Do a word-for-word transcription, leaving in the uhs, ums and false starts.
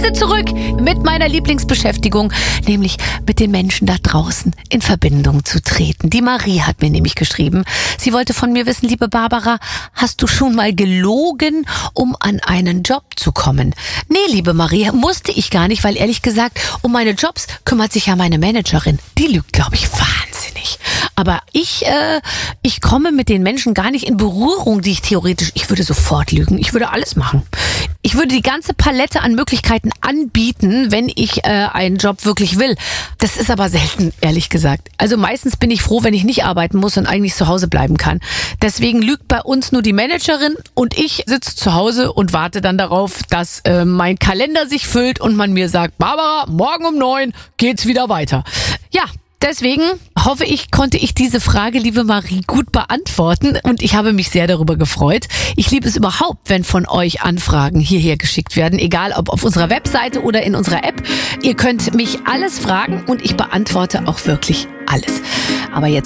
heute zurück mit meiner Lieblingsbeschäftigung, nämlich mit den Menschen da draußen in Verbindung zu treten. Die Marie hat mir nämlich geschrieben, sie wollte von mir wissen, liebe Barbara, hast du schon mal gelogen, um an einen Job zu kommen? Nee, liebe Marie, musste ich gar nicht, weil ehrlich gesagt, um meine Jobs kümmert sich ja meine Managerin. Die lügt, glaube ich, wahnsinnig. Aber ich, äh, ich komme mit den Menschen gar nicht in Berührung, die ich theoretisch, ich würde sofort lügen. Ich würde alles machen. Ich würde die ganze Palette an Möglichkeiten anbieten, wenn ich äh, einen Job wirklich will. Das ist aber selten, ehrlich gesagt. Also meistens bin ich froh, wenn ich nicht arbeiten muss und eigentlich zu Hause bleiben kann. Deswegen lügt bei uns nur die Managerin und ich sitze zu Hause und warte dann darauf, dass äh, mein Kalender sich füllt und man mir sagt, Barbara, morgen um neun geht's wieder weiter. Ja. Deswegen hoffe ich, konnte ich diese Frage, liebe Marie, gut beantworten und ich habe mich sehr darüber gefreut. Ich liebe es überhaupt, wenn von euch Anfragen hierher geschickt werden, egal ob auf unserer Webseite oder in unserer App. Ihr könnt mich alles fragen und ich beantworte auch wirklich alles. Aber jetzt